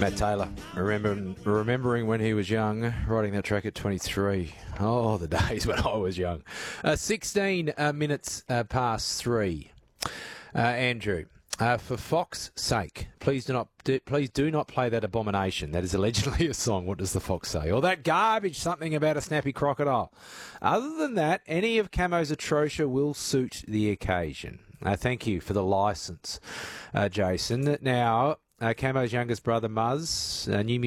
Matt Taylor, remembering when he was young, riding that track at 23. Oh, the days when I was young. 16 minutes past 3. Andrew, for Fox's sake, please do not play that abomination. That is allegedly a song. What does the Fox say? Or that garbage, something about a snappy crocodile. Other than that, any of Camo's atrocious will suit the occasion. Thank you for the licence, Jason. Now, Camo's youngest brother, Muzz, new